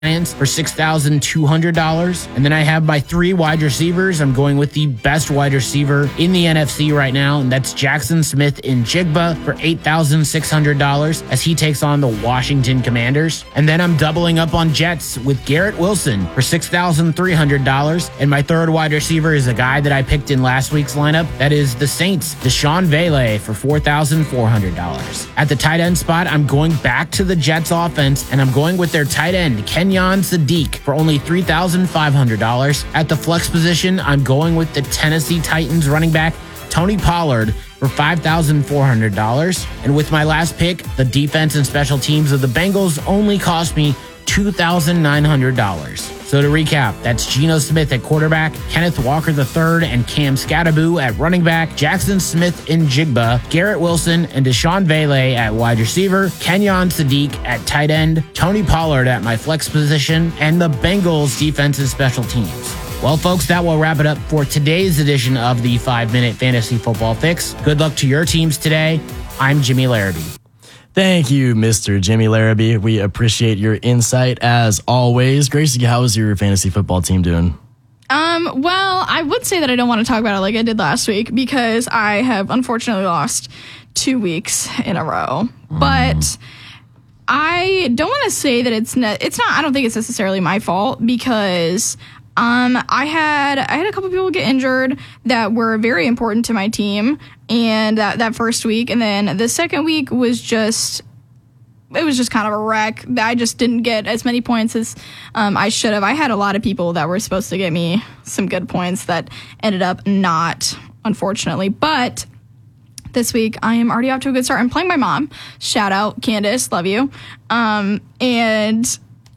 for $6,200. And then I have my 3 wide receivers. I'm going with the best wide receiver in the NFC right now, and that's Jackson Smith-Njigba for $8,600 as he takes on the Washington Commanders. And then I'm doubling up on Jets with Garrett Wilson for $6,300. And my 3rd wide receiver is a guy that I picked in last week's lineup. That is the Saints, Deshaun Vele for $4,400. At the tight end spot, I'm going back to the Jets offense, and I'm going with their tight end, Kenyon Sadiq, for only $3,500. At the flex position, I'm going with the Tennessee Titans running back, Tony Pollard, for $5,400. And with my last pick, the defense and special teams of the Bengals only cost me $2,900. So to recap, that's Geno Smith at quarterback, Kenneth Walker III and Cam Scattaboo at running back, Jackson Smith-Njigba, Garrett Wilson, and Deshaun Vele at wide receiver, Kenyon Sadiq at tight end, Tony Pollard at my flex position, and the Bengals defense and special teams. Well, folks, that will wrap it up for today's edition of the 5-Minute Fantasy Football Fix. Good luck to your teams today. I'm Jimmy Larrabee. Thank you, Mr. Jimmy Larrabee. We appreciate your insight as always. Gracie, how is your fantasy football team doing? Well, I would say that I don't want to talk about it like I did last week because I have unfortunately lost 2 weeks in a row. But I don't want to say that it's not, I don't think it's necessarily my fault because I had a couple people get injured that were very important to my team, and that first week, and then the second week was just kind of a wreck. I just didn't get as many points as I should have. I had a lot of people that were supposed to get me some good points that ended up not, unfortunately. But this week, I am already off to a good start. I'm playing my mom. Shout out, Candace, love you. And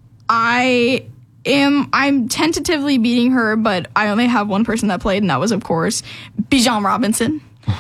I'm tentatively beating her, but I only have one person that played, and that was, of course, Bijan Robinson.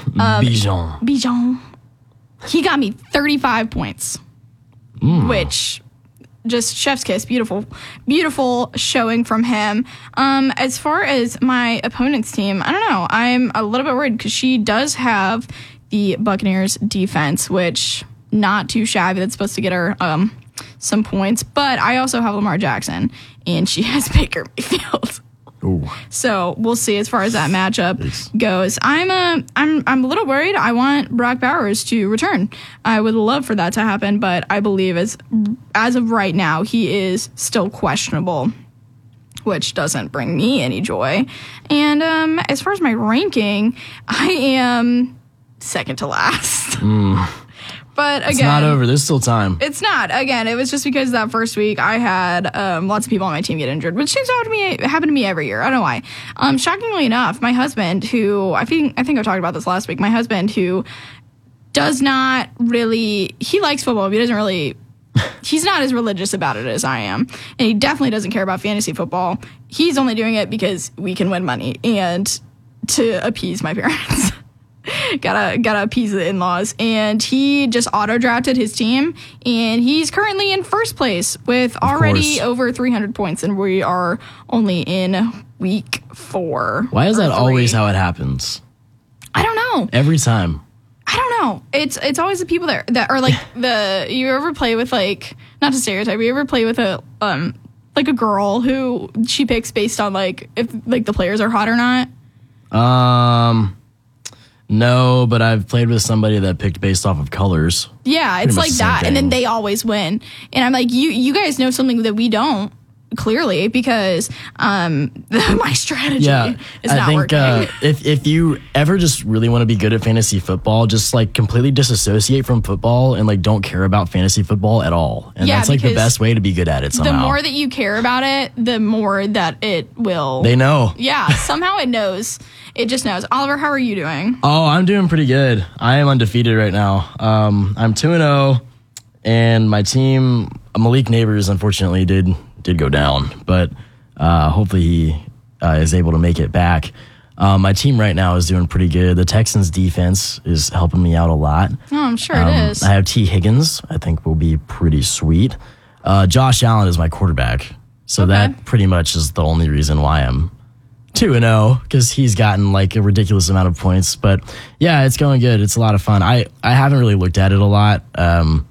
Bijan. He got me 35 points, which just chef's kiss. Beautiful, beautiful showing from him. As far as my opponent's team, I don't know. I'm a little bit worried because she does have the Buccaneers defense, which not too shabby. That's supposed to get her some points, but I also have Lamar Jackson, and she has Baker Mayfield. Ooh. So we'll see as far as that matchup goes. I'm a little worried. I want Brock Bowers to return. I would love for that to happen, but I believe as of right now, he is still questionable, which doesn't bring me any joy. And as far as my ranking, I am second to last. But again, it's not over. There's still time. It's not. Again, it was just because that first week I had lots of people on my team get injured, which seems to happen to me every year. I don't know why. Shockingly enough, my husband, who I think I talked about this last week, my husband who does not really, he likes football, but he doesn't really, he's not as religious about it as I am. And he definitely doesn't care about fantasy football. He's only doing it because we can win money and to appease my parents. Gotta appease the in-laws, and he just auto-drafted his team, and he's currently in first place with already over 300 points, and we are only in week 4. Why is that always how it happens? I don't know. Every time. I don't know. It's always the people that are like you ever play with, like, not to stereotype, you ever play with a like a girl who she picks based on like if like the players are hot or not? No, but I've played with somebody that picked based off of colors. Yeah, it's like that, and then they always win. And I'm like, you guys know something that we don't, clearly, because my strategy is not working. If you ever just really want to be good at fantasy football, just like completely disassociate from football and like don't care about fantasy football at all. And that's like the best way to be good at it somehow. The more that you care about it, the more that it will. They know. Yeah, somehow it knows. It just knows. Oliver, how are you doing? Oh, I'm doing pretty good. I am undefeated right now. I'm 2-0, and my team, Malik Neighbors, unfortunately did go down, but hopefully he is able to make it back. My team right now is doing pretty good. The Texans defense is helping me out a lot. Oh, I'm sure it is. I have T. Higgins. I think will be pretty sweet. Josh Allen is my quarterback, so that pretty much is the only reason why I'm 2-0, because he's gotten like a ridiculous amount of points. But yeah, it's going good. It's a lot of fun. I haven't really looked at it a lot.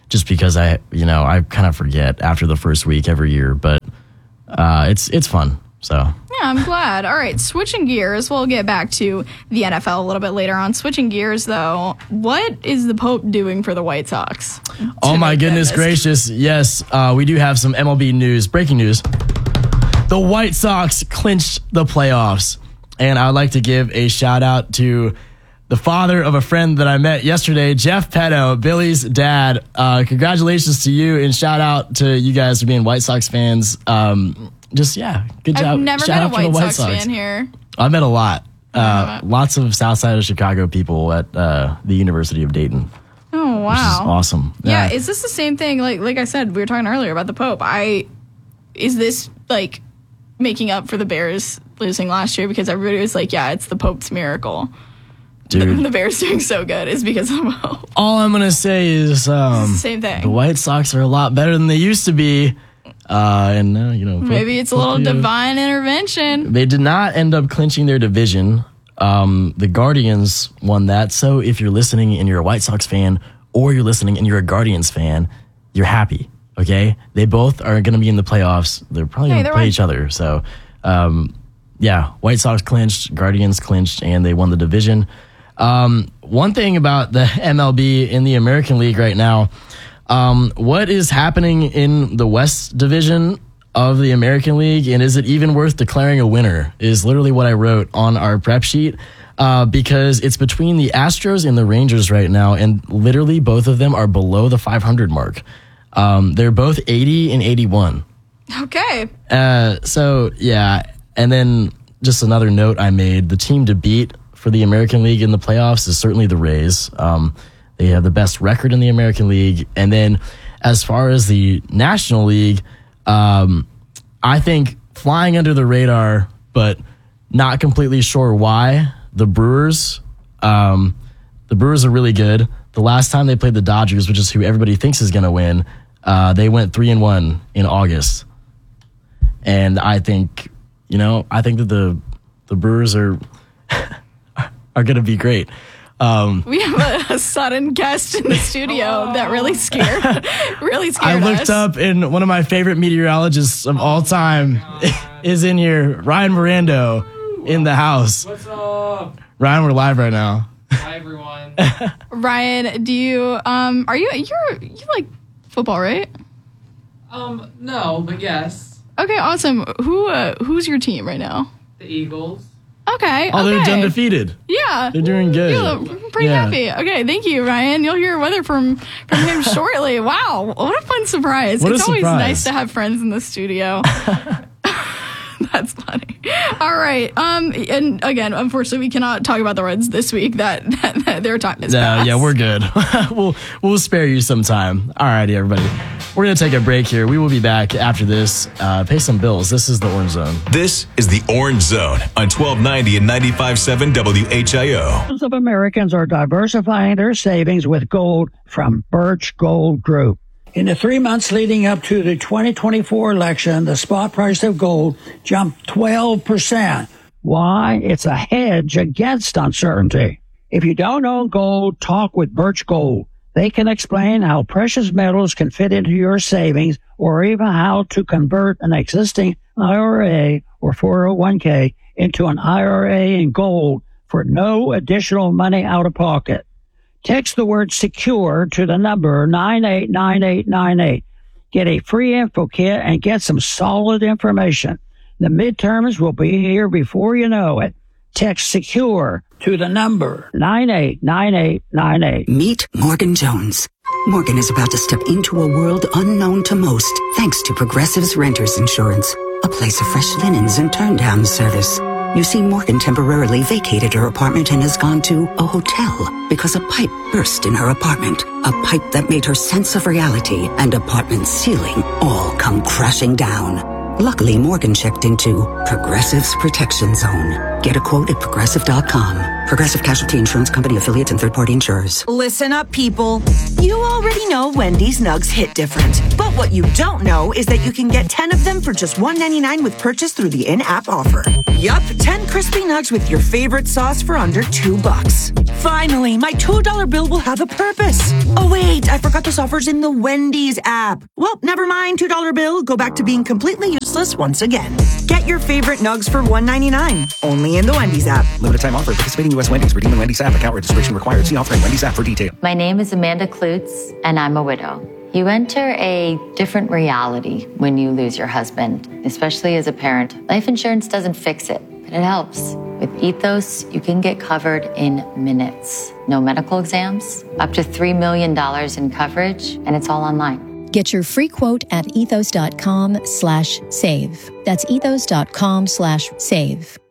just because I kind of forget after the first week every year, but it's fun. So yeah, I'm glad. All right, switching gears. We'll get back to the NFL a little bit later on. Switching gears, though, what is the Pope doing for the White Sox? Oh my goodness gracious! Yes, we do have some MLB news. Breaking news: the White Sox clinched the playoffs, and I'd like to give a shout out to the father of a friend that I met yesterday, Jeff Petto, Billy's dad. Congratulations to you, and shout out to you guys for being White Sox fans. Good job. I've never met a White Sox fan here. I've met a lot. Lots of South Side of Chicago people at the University of Dayton. Oh, wow. Which is awesome. Yeah, is this the same thing? Like I said, we were talking earlier about the Pope. Is this like making up for the Bears losing last year? Because everybody was like, yeah, it's the Pope's miracle. Dude. The Bears doing so good is because of the Pope. All I'm going to say is same thing. The White Sox are a lot better than they used to be. Maybe it's a little divine intervention. They did not end up clinching their division. The Guardians won that. So if you're listening and you're a White Sox fan, or you're listening and you're a Guardians fan, you're happy. Okay, they both are going to be in the playoffs. They're probably going to play each other. So, White Sox clinched, Guardians clinched, and they won the division. One thing about the MLB in the American League right now. What is happening in the West Division of the American League, and is it even worth declaring a winner, is literally what I wrote on our prep sheet, because it's between the Astros and the Rangers right now, and literally both of them are below the 500 mark. They're both 80 and 81. Okay. And then just another note I made, the team to beat for the American League in the playoffs is certainly the Rays. They have the best record in the American League. And then as far as the National League, I think flying under the radar, but not completely sure why, the Brewers. The Brewers are really good. The last time they played the Dodgers, which is who everybody thinks is going to win, they went 3-1 in August. And I think that the Brewers are going to be great. We have a sudden guest in the studio that really scared us. I looked up, and one of my favorite meteorologists of all time is in here, Ryan Mirando, in the house. What's up? Ryan, we're live right now. Hi, everyone. Ryan, do you you like football, right? No, but yes. Okay, awesome. Who's your team right now? The Eagles. Okay. Oh, they're undefeated. Yeah. They're doing good. You look pretty happy. Okay, thank you, Ryan. You'll hear weather from him shortly. Wow, what a fun surprise. It's always nice to have friends in the studio. That's funny. All right. And again, unfortunately, we cannot talk about the Reds this week. That their time is past. Yeah, we're good. We'll spare you some time. All righty, everybody. We're going to take a break here. We will be back after this. Pay some bills. This is the Orange Zone. This is the Orange Zone on 1290 and 95.7 WHIO. Millions of Americans are diversifying their savings with gold from Birch Gold Group. In the 3 months leading up to the 2024 election, the spot price of gold jumped 12%. Why? It's a hedge against uncertainty. If you don't own gold, talk with Birch Gold. They can explain how precious metals can fit into your savings, or even how to convert an existing IRA or 401k into an IRA in gold for no additional money out of pocket. Text the word secure to the number 989898. Get a free info kit and get some solid information. The midterms will be here before you know it. Text secure to the number 989898. Meet Morgan Jones. Morgan is about to step into a world unknown to most, thanks to Progressive's Renters Insurance, a place of fresh linens and turn-down service. You see, Morgan temporarily vacated her apartment and has gone to a hotel because a pipe burst in her apartment. A pipe that made her sense of reality and apartment ceiling all come crashing down. Luckily, Morgan checked into Progressive's Protection Zone. Get a quote at Progressive.com. Progressive Casualty Insurance Company, affiliates, and third-party insurers. Listen up, people. You already know Wendy's Nugs hit different. But what you don't know is that you can get 10 of them for just $1.99 with purchase through the in-app offer. Yup, 10 crispy nugs with your favorite sauce for under $2. Finally, my $2 bill will have a purpose. Oh wait, I forgot this offer's in the Wendy's app. Well, never mind, $2 bill. Go back to being completely useless once again. Get your favorite nugs for $1.99. Only in the Wendy's app. Limited time offer. Participating U.S. Wendy's. Redeem in Wendy's app. Account registration required. See offer in Wendy's app for details. My name is Amanda Klutz, and I'm a widow. You enter a different reality when you lose your husband, especially as a parent. Life insurance doesn't fix it, but it helps. With Ethos, you can get covered in minutes. No medical exams, up to $3 million in coverage, and it's all online. Get your free quote at ethos.com/save. That's ethos.com/save.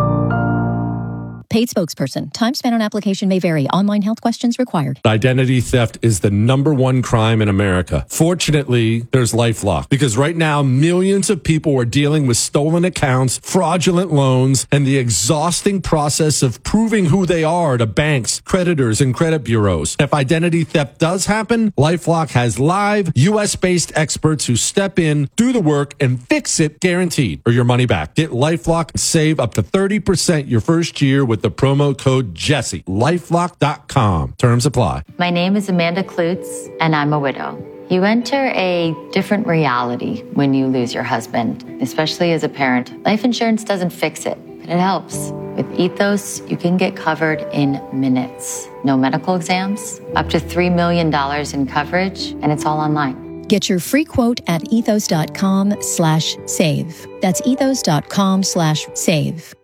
Paid spokesperson. Time spent on application may vary. Online health questions required. Identity theft is the #1 crime in America. Fortunately, there's LifeLock, because right now millions of people are dealing with stolen accounts, fraudulent loans, and the exhausting process of proving who they are to banks, creditors, and credit bureaus. If identity theft does happen, LifeLock has live US-based experts who step in, do the work, and fix it, guaranteed, or your money back. Get LifeLock and save up to 30% your first year with the promo code Jesse. LifeLock.com. Terms apply. My name is Amanda Klutz, and I'm a widow. You enter a different reality when you lose your husband, especially as a parent. Life insurance doesn't fix it, but it helps. With Ethos, you can get covered in minutes. No medical exams, up to $3 million in coverage, and it's all online. Get your free quote at ethos.com/save. That's ethos.com/save.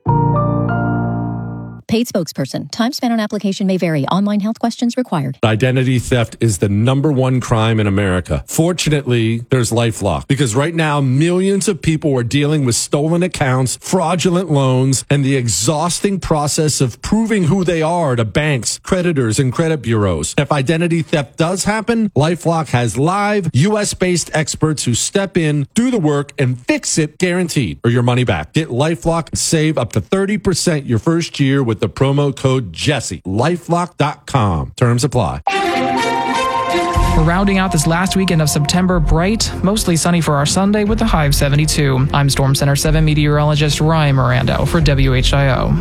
Paid spokesperson. Time spent on application may vary. Online health questions required. Identity theft is the #1 crime in America. Fortunately, there's LifeLock, because right now millions of people are dealing with stolen accounts, fraudulent loans, and the exhausting process of proving who they are to banks, creditors, and credit bureaus. If identity theft does happen, LifeLock has live US-based experts who step in, do the work, and fix it, guaranteed, or your money back. Get LifeLock and save up to 30% your first year with the promo code Jesse. LifeLock.com. Terms apply. We're rounding out this last weekend of September bright, mostly sunny for our Sunday with a high of 72. I'm Storm Center 7 meteorologist Ryan Mirando for WHIO.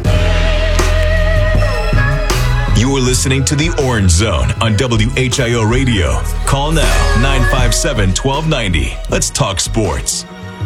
You are listening to the Orange Zone on WHIO Radio. Call now, 957-1290. Let's talk sports.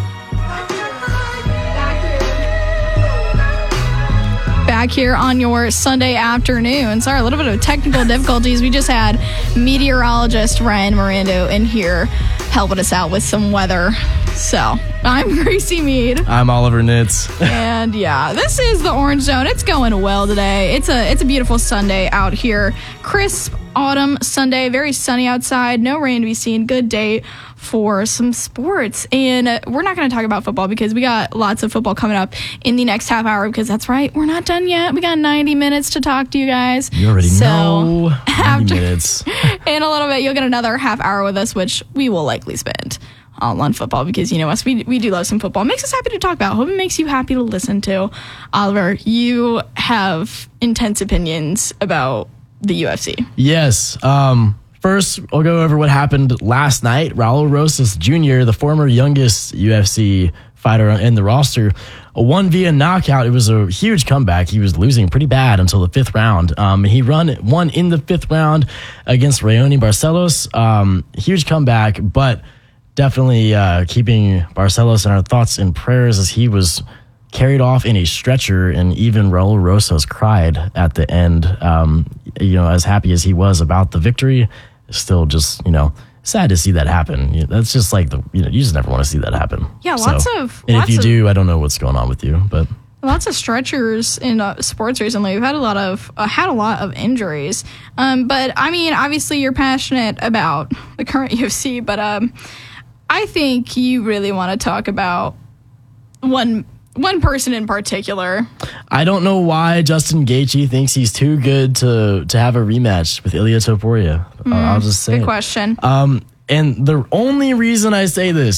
Back here on your Sunday afternoon. Sorry, a little bit of technical difficulties. We just had meteorologist Ryan Mirando in here helping us out with some weather. So, I'm Gracie Mead. I'm Oliver Nitz. And yeah, this is the Orange Zone. It's going well today. It's a beautiful Sunday out here. Crisp autumn Sunday, very sunny outside, no rain to be seen. Good day for some sports. And we're not going to talk about football because we got lots of football coming up in the next half hour, because that's right, we're not done yet. We got 90 minutes to talk to you guys. You already know. 90 minutes. In a little bit, you'll get another half hour with us, which we will likely spend all on football, because you know us, we do love some football. It makes us happy to talk about. Hope it makes you happy to listen to. Oliver, you have intense opinions about the UFC. Yes. First, I'll go over what happened last night. Raul Rosas Jr., the former youngest UFC fighter in the roster, won via knockout. It was a huge comeback. He was losing pretty bad until the fifth round. He won in the fifth round against Raoni Barcelos. Huge comeback, but definitely keeping Barcelos in our thoughts and prayers, as he was carried off in a stretcher, and even Raul Rosas cried at the end. As happy as he was about the victory, still just, sad to see that happen. That's just like you just never want to see that happen. Yeah, And if you do, I don't know what's going on with you, but lots of stretchers in sports recently. We've had a lot of injuries. But I mean, obviously you're passionate about the current UFC, but I think you really want to talk about one person in particular. I don't know why Justin Gaethje thinks he's too good to have a rematch with Ilia Topuria. I'll just say Good question. And the only reason I say this,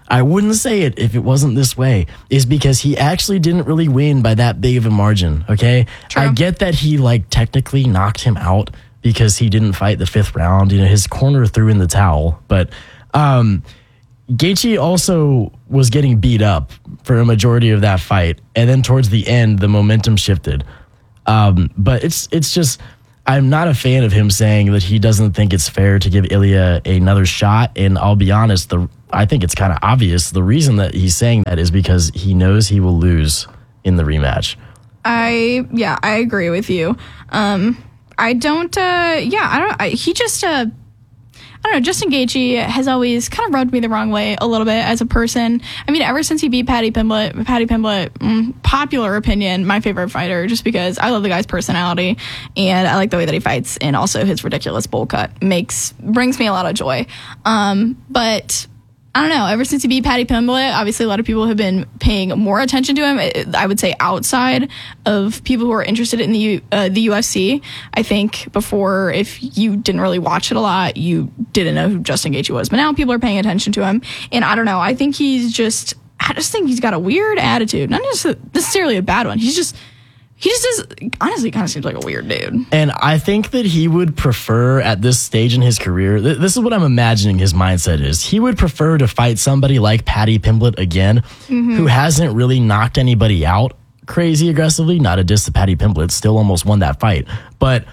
I wouldn't say it if it wasn't this way, is because he actually didn't really win by that big of a margin, okay? True. I get that he, like, technically knocked him out because he didn't fight the 5th round. You know, his corner threw in the towel. But Gaethje also was getting beat up for a majority of that fight. And then towards the end, the momentum shifted. But it's just... I'm not a fan of him saying that he doesn't think it's fair to give Ilya another shot. And I'll be honest, I think it's kind of obvious. The reason that he's saying that is because he knows he will lose in the rematch. I agree with you. Justin Gaethje has always kind of rubbed me the wrong way a little bit as a person. I mean, ever since he beat Paddy Pimblett, popular opinion, my favorite fighter, just because I love the guy's personality and I like the way that he fights, and also his ridiculous bowl cut brings me a lot of joy. But I don't know, ever since he beat Paddy Pimblett, obviously a lot of people have been paying more attention to him, I would say outside of people who are interested in the UFC. I think before, if you didn't really watch it a lot, you didn't know who Justin Gaethje was. But now people are paying attention to him. And I don't know, I just think he's got a weird attitude. Not necessarily a bad one. He just honestly kind of seems like a weird dude. And I think that he would prefer at this stage in his career, this is what I'm imagining his mindset is. He would prefer to fight somebody like Paddy Pimblett again, who hasn't really knocked anybody out crazy aggressively. Not a diss to Paddy Pimblett, still almost won that fight. But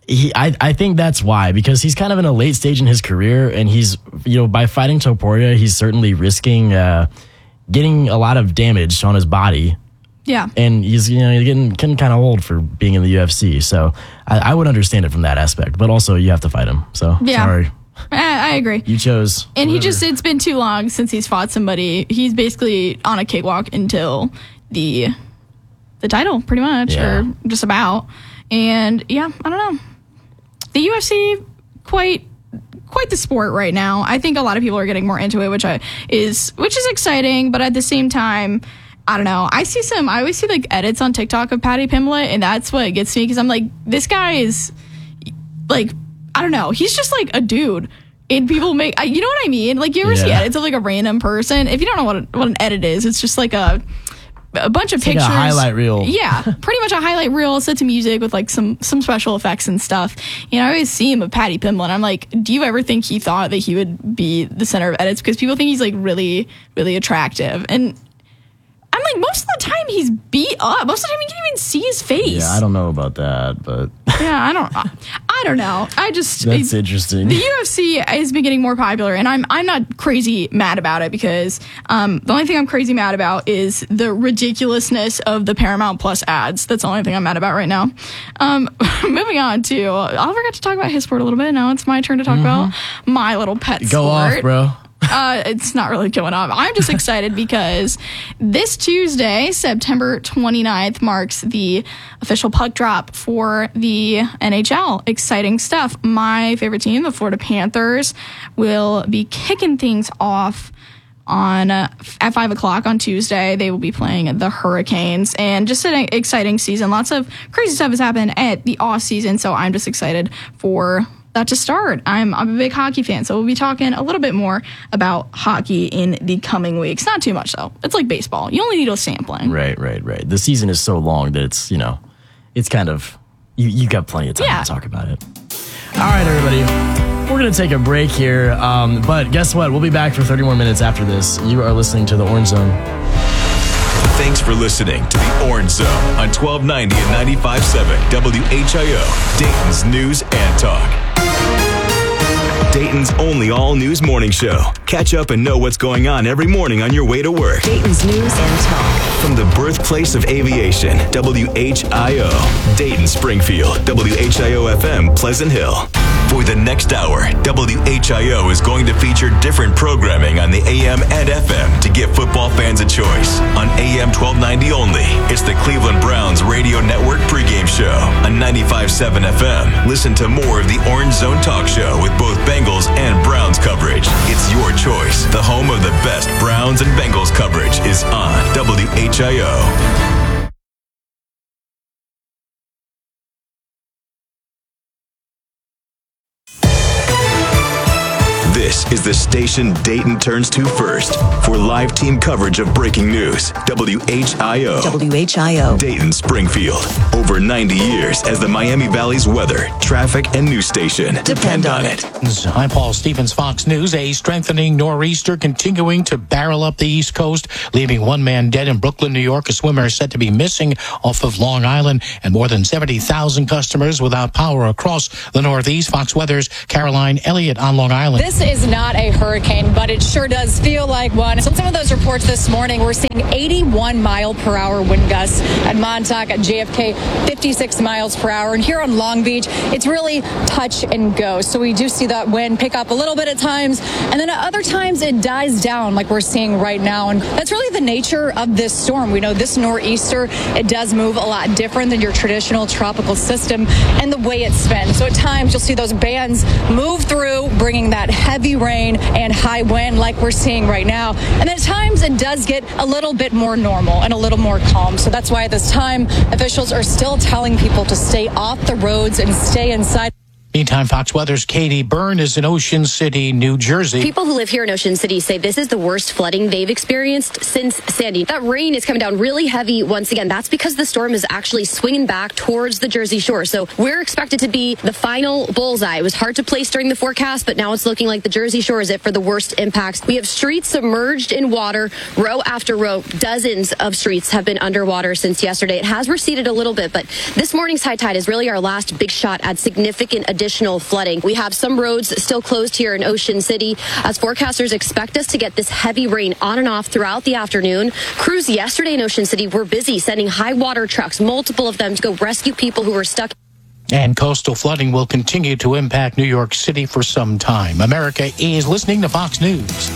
I think that's why, because he's kind of in a late stage in his career, and he's, by fighting Topuria, he's certainly risking getting a lot of damage on his body. Yeah. And he's getting kind of old for being in the UFC. So I would understand it from that aspect. But also, you have to fight him. So, sorry. I agree. You chose. And it's been too long since he's fought somebody. He's basically on a cakewalk until the title, pretty much, or just about. And, I don't know. The UFC, quite the sport right now. I think a lot of people are getting more into it, which is exciting. But at the same time, I don't know. I always see like edits on TikTok of Paddy Pimblett, and that's what gets me, because I'm like, this guy is like, I don't know. He's just like a dude. And people make, you know what I mean? Like, you ever see edits of like a random person? If you don't know what an edit is, it's just like a bunch of pictures. Like a highlight reel. Yeah, pretty much a highlight reel set to music with like some special effects and stuff. I always see him with Paddy Pimblett. I'm like, do you ever think he thought that he would be the center of edits? Because people think he's like really, really attractive. And I'm like, most of the time he's beat up. Most of the time you can't even see his face. Yeah, I don't know about that, but yeah, I don't know. That's interesting. The UFC has been getting more popular, and I'm not crazy mad about it, because the only thing I'm crazy mad about is the ridiculousness of the Paramount Plus ads. That's the only thing I'm mad about right now. Moving on to, Oliver got to talk about his sport a little bit. Now it's my turn to talk about my little pet sport. Go off, bro. It's not really going up. I'm just excited because this Tuesday, September 29th, marks the official puck drop for the NHL. Exciting stuff. My favorite team, the Florida Panthers, will be kicking things off at 5 o'clock on Tuesday. They will be playing the Hurricanes, and just an exciting season. Lots of crazy stuff has happened at the off season, so I'm just excited for that to start. I'm a big hockey fan, so we'll be talking a little bit more about hockey in the coming weeks. Not too much, though. It's like baseball. You only need a sampling. Right. The season is so long that it's, it's kind of, you got plenty of time to talk about it. All right, everybody. We're going to take a break here, but guess what? We'll be back for 30 more minutes after this. You are listening to The Orange Zone. Thanks for listening to The Orange Zone on 1290 and 95.7 WHIO, Dayton's News and Talk. Dayton's only all-news morning show. Catch up and know what's going on every morning on your way to work. Dayton's News and Talk. From the birthplace of aviation, WHIO, Dayton, Springfield, WHIO-FM, Pleasant Hill. For the next hour, WHIO is going to feature different programming on the AM and FM to give football fans a choice. On AM 1290 only, it's the Cleveland Browns Radio Network pregame show. On 95.7 FM, listen to more of the Orange Zone Talk Show with both Bengals and Browns coverage. It's your choice. The home of the best Browns and Bengals coverage is on WHIO. This is the station Dayton turns to first for live team coverage of breaking news. WHIO. WHIO. Dayton, Springfield. Over 90 years as the Miami Valley's weather, traffic, and news station. Depend on it. I'm Paul Stevens, Fox News. A strengthening nor'easter continuing to barrel up the East Coast, leaving one man dead in Brooklyn, New York. A swimmer is said to be missing off of Long Island, and more than 70,000 customers without power across the Northeast. Fox Weather's Caroline Elliott on Long Island. This is not a hurricane, but it sure does feel like one. So some of those reports this morning, we're seeing 81 mile per hour wind gusts at Montauk, at JFK, 56 miles per hour. And here on Long Beach, it's really touch and go. So we do see that wind pick up a little bit at times, and then at other times it dies down like we're seeing right now. And that's really the nature of this storm. We know this nor'easter, it does move a lot different than your traditional tropical system and the way it spins. So at times you'll see those bands move through, bringing that heavy rain and high wind like we're seeing right now. And at times it does get a little bit more normal and a little more calm. So that's why at this time, officials are still telling people to stay off the roads and stay inside. Meantime, Fox Weather's Katie Byrne is in Ocean City, New Jersey. People who live here in Ocean City say this is the worst flooding they've experienced since Sandy. That rain is coming down really heavy once again. That's because the storm is actually swinging back towards the Jersey Shore. So we're expected to be the final bullseye. It was hard to place during the forecast, but now it's looking like the Jersey Shore is it for the worst impacts. We have streets submerged in water, row after row. Dozens of streets have been underwater since yesterday. It has receded a little bit, but this morning's high tide is really our last big shot at significant additional flooding. We have some roads still closed here in Ocean City as forecasters expect us to get this heavy rain on and off throughout the afternoon. Crews yesterday in Ocean City were busy sending high water trucks, multiple of them, to go rescue people who were stuck. And coastal flooding will continue to impact New York City for some time. America is listening to Fox News.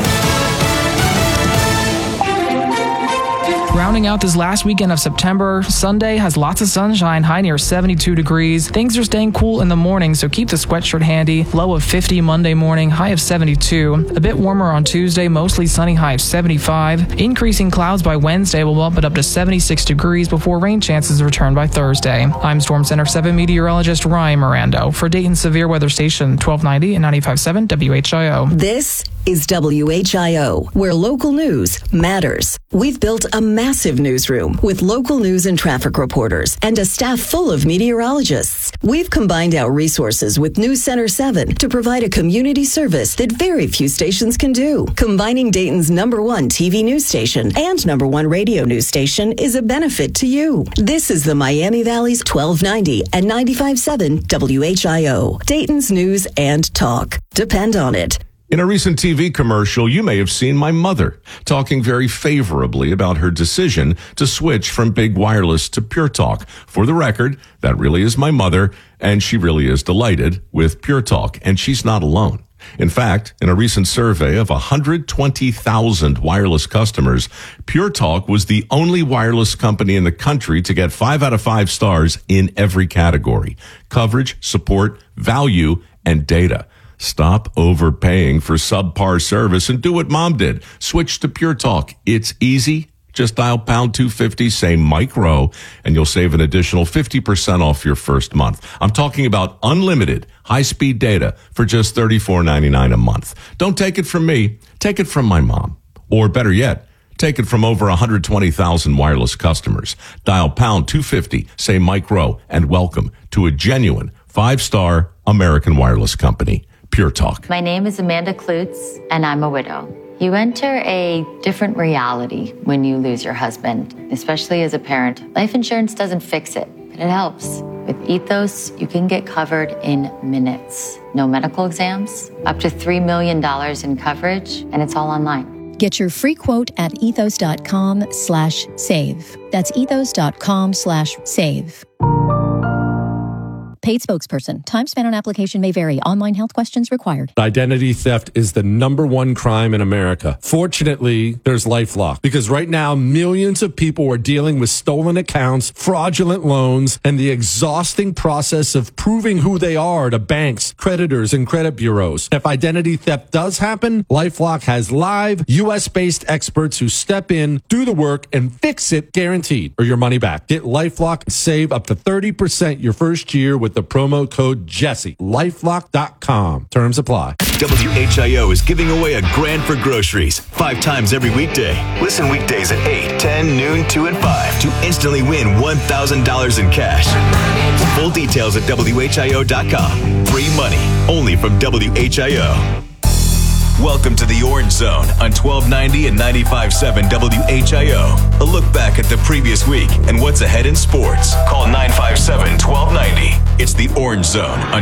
Rounding out this last weekend of September, Sunday has lots of sunshine, high near 72 degrees. Things are staying cool in the morning, so keep the sweatshirt handy. Low of 50 Monday morning, high of 72. A bit warmer on Tuesday, mostly sunny, high of 75. Increasing clouds by Wednesday will bump it up to 76 degrees before rain chances return by Thursday. I'm Storm Center 7 meteorologist Ryan Mirando for Dayton Severe Weather Station 1290 and 95.7 WHIO. This is WHIO, where local news matters. We've built a massive newsroom with local news and traffic reporters and a staff full of meteorologists. We've combined our resources with News Center 7 to provide a community service that very few stations can do. Combining Dayton's #1 TV news station and #1 radio news station is a benefit to you. This is the Miami Valley's 1290 and 95.7 WHIO, Dayton's news and talk. Depend on it. In a recent TV commercial, you may have seen my mother talking very favorably about her decision to switch from Big Wireless to Pure Talk. For the record, that really is my mother, and she really is delighted with Pure Talk, and she's not alone. In fact, in a recent survey of 120,000 wireless customers, Pure Talk was the only wireless company in the country to get 5 out of 5 stars in every category: coverage, support, value, and data. Stop overpaying for subpar service and do what Mom did. Switch to Pure Talk. It's easy. Just dial pound 250, say Mike Rowe, and you'll save an additional 50% off your first month. I'm talking about unlimited high-speed data for just $34.99 a month. Don't take it from me. Take it from my mom. Or better yet, take it from over 120,000 wireless customers. Dial pound 250, say Mike Rowe, and welcome to a genuine 5-star American wireless company. Pure Talk. My name is Amanda Klutz, and I'm a widow. You enter a different reality when you lose your husband, especially as a parent. Life insurance doesn't fix it, but it helps. With Ethos, you can get covered in minutes. No medical exams, up to $3 million in coverage, and it's all online. Get your free quote at ethos.com/save. That's ethos.com/save. Paid spokesperson. Time spent on application may vary. Online health questions required. Identity theft is the #1 crime in America. Fortunately, there's LifeLock, because right now millions of people are dealing with stolen accounts, fraudulent loans, and the exhausting process of proving who they are to banks, creditors, and credit bureaus. If identity theft does happen, LifeLock has live US-based experts who step in, do the work, and fix it, guaranteed, or your money back. Get LifeLock and save up to 30% your first year with the promo code Jesse. LifeLock.com. Terms apply. WHIO is giving away a grand for groceries 5 times every weekday. Listen weekdays at 8, 10, noon, 2, and 5 to instantly win $1,000 in cash. Full details at WHIO.com. Free money only from WHIO. Welcome to the Orange Zone on 1290 and 95.7 WHIO. A look back at the previous week and what's ahead in sports. Call 957-1290. It's the Orange Zone on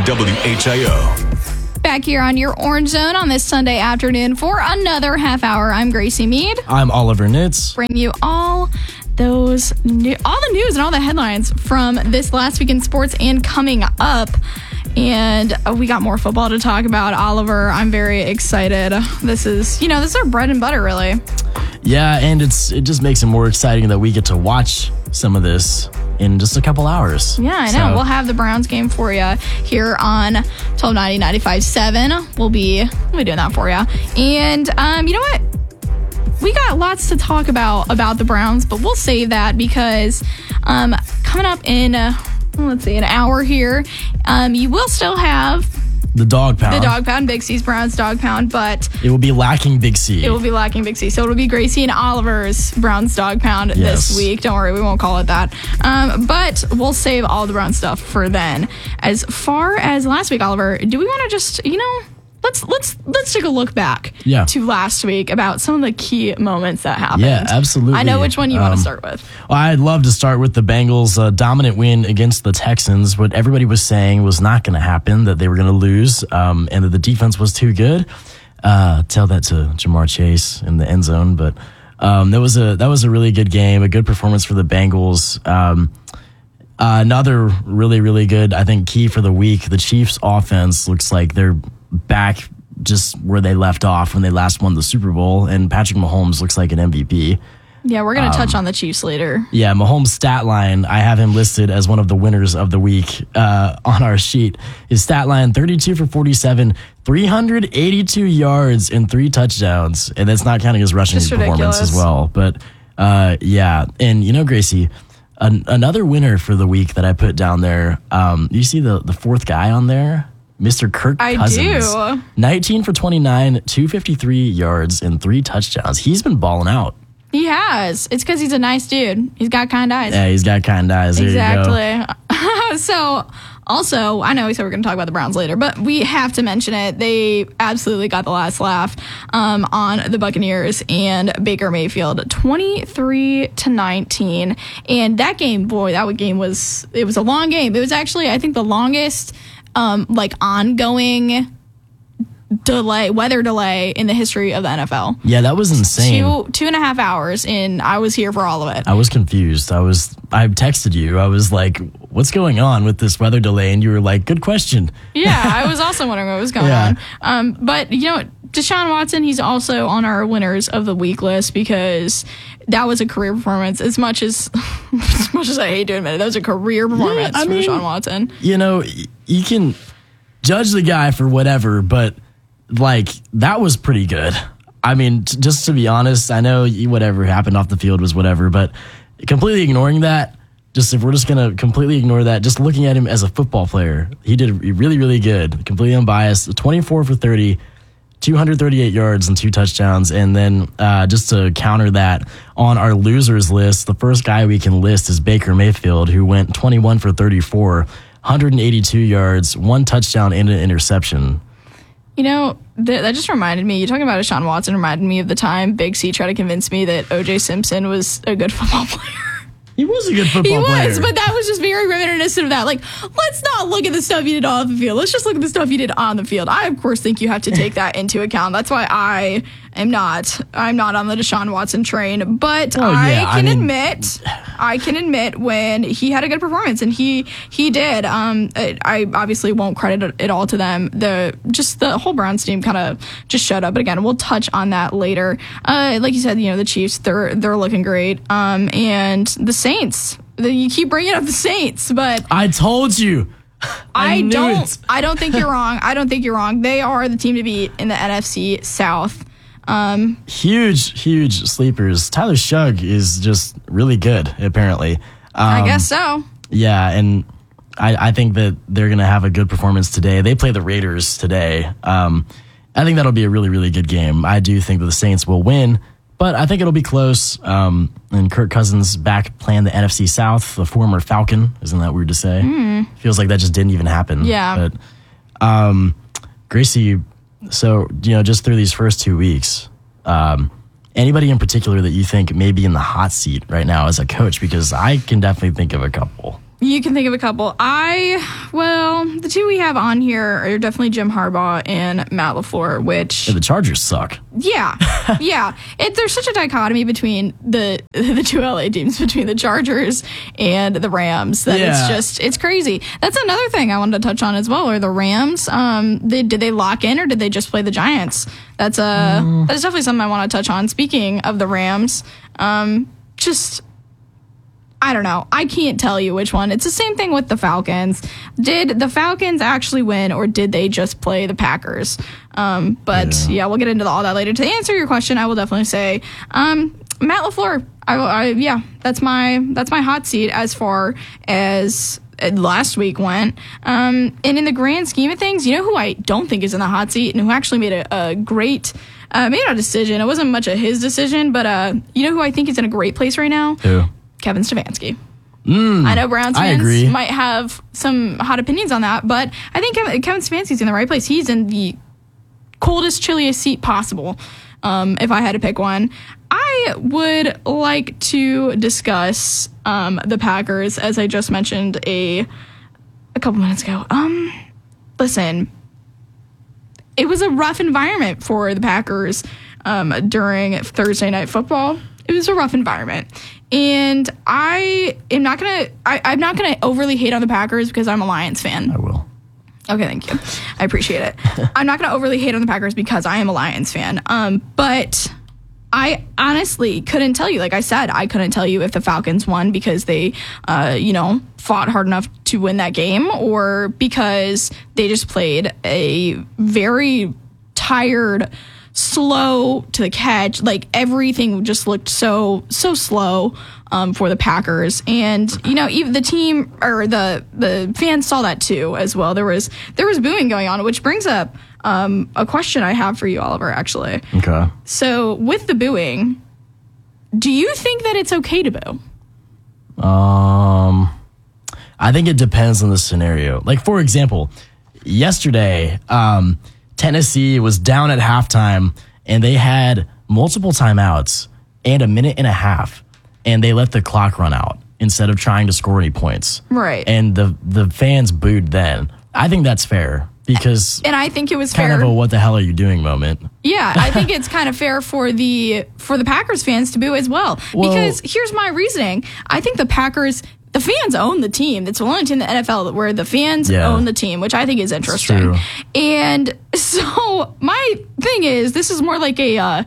WHIO. Back here on your Orange Zone on this Sunday afternoon for another half hour. I'm Gracie Mead. I'm Oliver Nitz. Bring you all the news and all the headlines from this last week in sports and coming up. And we got more football to talk about. Oliver, I'm very excited. This is our bread and butter, really. Yeah, and it just makes it more exciting that we get to watch some of this in just a couple hours. Yeah, I know. We'll have the Browns game for you here on 1290 95.7. We'll be doing that for you. And you know what? We got lots to talk about the Browns, but we'll save that because coming up in an hour here, you will still have the Dog Pound. The Dog Pound, Big C's Browns Dog Pound, but it will be lacking Big C. It will be lacking Big C. So it'll be Gracie and Oliver's Browns Dog Pound this week. Don't worry, we won't call it that. But we'll save all the Brown stuff for then. As far as last week, Oliver, do we want to just, let's take a look back to last week about some of the key moments that happened. Yeah, absolutely. I know which one you want to start with. Well, I'd love to start with the Bengals' dominant win against the Texans. What everybody was saying was not going to happen, that they were going to lose, and that the defense was too good. Tell that to Jamar Chase in the end zone, but that was a really good game, a good performance for the Bengals. Another really, really good, I think, key for the week. The Chiefs' offense looks like they're back just where they left off when they last won the Super Bowl, and Patrick Mahomes looks like an MVP. Yeah, we're going to touch on the Chiefs later. Yeah, Mahomes' stat line, I have him listed as one of the winners of the week on our sheet. His stat line, 32 for 47, 382 yards and 3 touchdowns, and that's not counting his rushing performance as well. But yeah, and Gracie, another winner for the week that I put down there, you see the fourth guy on there? Mr. Kirk Cousins. I do. 19 for 29, 253 yards, and 3 touchdowns. He's been balling out. He has. It's because he's a nice dude. He's got kind eyes. Yeah, he's got kind eyes. There exactly. So, also, I know we said we're going to talk about the Browns later, but we have to mention it. They absolutely got the last laugh on the Buccaneers and Baker Mayfield, 23-19. And that game, it was a long game. It was actually, I think, the longest ongoing weather delay in the history of the NFL. Yeah, that was insane. 2.5 hours, and I was here for all of it. I was confused. I texted you. I was like, what's going on with this weather delay? And you were like, good question. Yeah, I was also wondering what was going on. But Deshaun Watson, he's also on our winners of the week list because that was a career performance. As much as I hate to admit it, that was a career performance for Deshaun Watson. You can judge the guy for whatever, but that was pretty good. I mean, just to be honest, I know whatever happened off the field was whatever, but completely ignoring that, if we're just going to completely ignore that, just looking at him as a football player, he did really, really good, completely unbiased, 24 for 30, 238 yards and 2 touchdowns. And then just to counter that, on our losers list, the first guy we can list is Baker Mayfield, who went 21 for 34, 182 yards, 1 touchdown and an interception. That just reminded me, you talking about Deshaun Watson reminded me of the time Big C tried to convince me that O.J. Simpson was a good football player. He was a good football player. He was, but that was just very reminiscent of that. Let's not look at the stuff you did off the field. Let's just look at the stuff you did on the field. I, of course, think you have to take that into account. That's why I'm not on the Deshaun Watson train. But I can admit when he had a good performance, and he did. I obviously won't credit it all to them. The whole Browns team kind of just showed up. But again, we'll touch on that later. Like you said, the Chiefs, they're looking great. And the Saints. You keep bringing up the Saints, but I told you. I don't think you're wrong. I don't think you're wrong. They are the team to beat in the NFC South. Huge sleepers. Tyler Shugg is just really good, apparently. I guess so. Yeah, and I think that they're going to have a good performance today. They play the Raiders today. I think that'll be a really, really good game. I do think that the Saints will win, but I think it'll be close. And Kirk Cousins back playing the NFC South, the former Falcon. Isn't that weird to say? Feels like that just didn't even happen. Yeah. But Gracie, so, just through these first 2 weeks, anybody in particular that you think may be in the hot seat right now as a coach? Because I can definitely think of a couple. You can think of a couple. The two we have on here are definitely Jim Harbaugh and Matt LaFleur, which... Yeah, the Chargers suck. Yeah. There's such a dichotomy between the two LA teams, between the Chargers and the Rams, that it's crazy. That's another thing I wanted to touch on as well, are the Rams. Did they lock in, or did they just play the Giants? That's definitely something I want to touch on. Speaking of the Rams, I don't know. I can't tell you which one. It's the same thing with the Falcons. Did the Falcons actually win, or did they just play the Packers? We'll get into all that later. To answer your question, I will definitely say Matt LaFleur. That's my hot seat as far as last week went. And in the grand scheme of things, who I don't think is in the hot seat and who actually made a great made a decision. It wasn't much of his decision, but who I think is in a great place right now? Who? Kevin Stefanski. I know Browns fans might have some hot opinions on that, but I think Kevin Stefanski's in the right place. He's in the coldest, chilliest seat possible. If I had to pick one, I would like to discuss the Packers, as I just mentioned a couple minutes ago. Listen, it was a rough environment for the Packers during Thursday Night Football. It was a rough environment. And I'm not gonna overly hate on the Packers because I'm a Lions fan. I will. Okay, thank you. I appreciate it. I'm not gonna overly hate on the Packers because I am a Lions fan. But I honestly couldn't tell you. Like I said, I couldn't tell you if the Falcons won because they, fought hard enough to win that game, or because they just played a very tired, slow to the catch. Like everything just looked so slow for the Packers, and even the team or the fans saw that too as well. There was booing going on, which brings up a question I have for you, Oliver. Actually, okay. So with the booing, do you think that it's okay to boo? I think it depends on the scenario. Like for example, yesterday, Tennessee was down at halftime, and they had multiple timeouts and a minute and a half, and they let the clock run out instead of trying to score any points. Right. And the fans booed then. I think that's fair because... And I think it was kind fair. of a what the hell are you doing moment. Yeah, I think it's kind of fair for the Packers fans to boo as well. Because here's my reasoning. I think the fans own the team. It's the only team in the NFL where the fans own the team, which I think is interesting. True. And so my thing is, this is more like an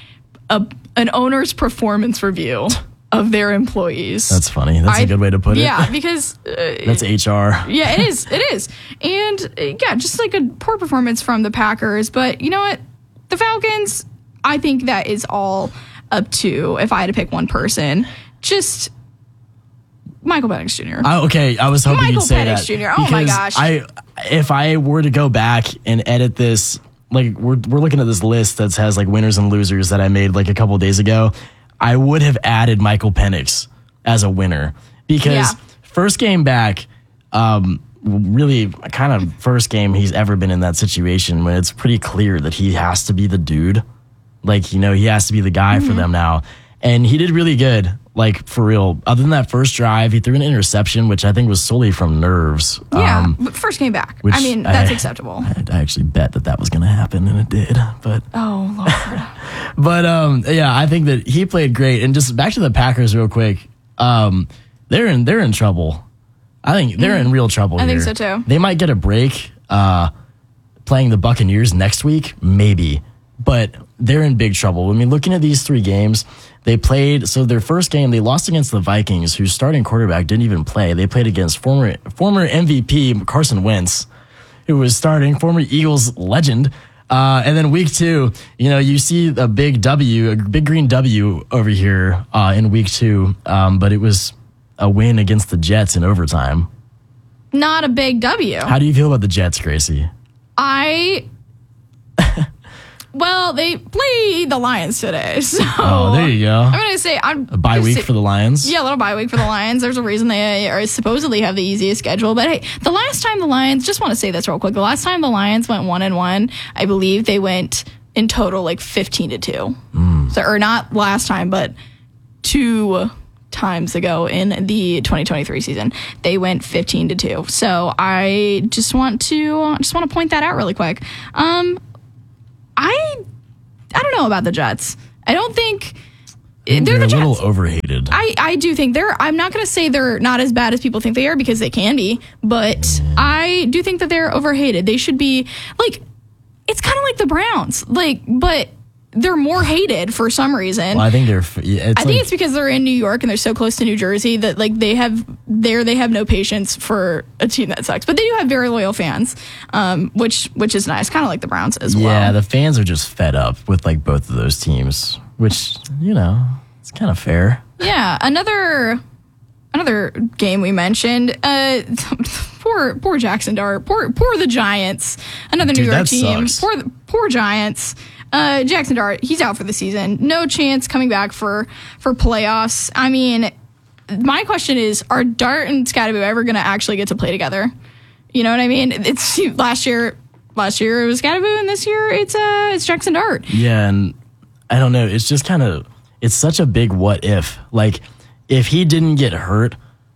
owner's performance review of their employees. That's funny. That's a good way to put it. Yeah, because... that's HR. Yeah, it is. It is. And just like a poor performance from the Packers. But you know what? The Falcons, I think that is all up to, if I had to pick one person, just... Michael Penix Jr. I was hoping you'd say that. Michael Penix Jr. Oh my gosh. If I were to go back and edit this, like we're looking at this list that has like winners and losers that I made like a couple of days ago, I would have added Michael Penix as a winner because first game back, really kind of first game he's ever been in that situation when it's pretty clear that he has to be the dude. Like, he has to be the guy for them now. And he did really good. Like, for real. Other than that first drive, he threw an interception, which I think was solely from nerves. Yeah, but first game back. I mean, that's acceptable. I actually bet that was going to happen, and it did. But oh, Lord. But, I think that he played great. And just back to the Packers real quick. They're in trouble. I think they're in real trouble here. I think so, too. They might get a break playing the Buccaneers next week, maybe. But they're in big trouble. I mean, looking at these three games, they played, so their first game, they lost against the Vikings, whose starting quarterback didn't even play. They played against former MVP Carson Wentz, who was starting, former Eagles legend. And then week 2, you see a big green W over here in week 2, but it was a win against the Jets in overtime. not a big W. How do you feel about the Jets, Gracie? Well, they play the Lions today, so there you go. I'm going to say a bye week for the Lions. Yeah, a little bye week for the Lions. There's a reason they are supposedly have the easiest schedule. But hey, the last time the Lions, just want to say this real quick. The last time the Lions went 1-1, I believe they went in total like 15-2. So, or not last time, but 2 times ago in the 2023 season, they went 15-2. So I just want to point that out really quick. I don't know about the Jets. I don't think they're the Jets. A little overhated. I do think I'm not going to say they're not as bad as people think they are, because they can be, but I do think that they're overhated. They should be like, it's kind of like the Browns, like, but they're more hated for some reason. Well, I think it's because they're in New York and they're so close to New Jersey that like they have no patience for a team that sucks. But they do have very loyal fans, which is nice, kind of like the Browns as well. Yeah, the fans are just fed up with like both of those teams, which it's kind of fair. Yeah, another game we mentioned. Poor Jackson Dart. Poor the Giants. Another New York team. Sucks. Poor Giants. Jackson Dart, he's out for the season. No chance coming back for playoffs. I mean, my question is, are Dart and Scatterbo ever going to actually get to play together? You know what I mean? It's last year it was Scatterbo, and this year it's Jackson Dart. Yeah, and I don't know. It's just it's such a big what if. Like, if he didn't get hurt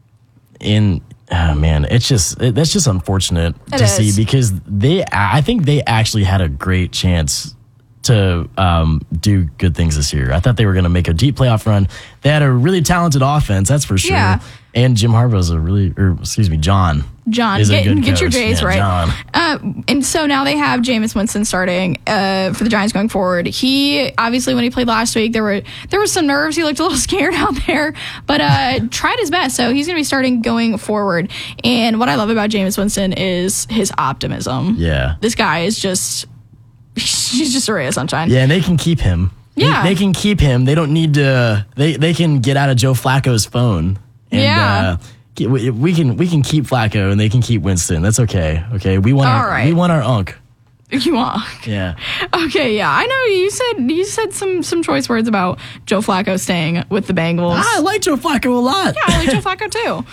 that's just unfortunate to see, because I think they actually had a great chance to do good things this year. I thought they were going to make a deep playoff run. They had a really talented offense, that's for sure. Yeah. And Jim Harbaugh's John. John, get your J's right. John. And so now they have Jameis Winston starting for the Giants going forward. He obviously, when he played last week, there was some nerves. He looked a little scared out there, but tried his best. So he's going to be starting going forward. And what I love about Jameis Winston is his optimism. Yeah, this guy is he's just a ray of sunshine. Yeah, and they can keep him. Yeah, they can keep him. They don't need to. They can get out of Joe Flacco's phone. And, we can keep Flacco, and they can keep Winston. That's okay. Okay, we want our unk. You want? Yeah. Okay. Yeah, I know you said some choice words about Joe Flacco staying with the Bengals. I like Joe Flacco a lot. Yeah, I like Joe Flacco too.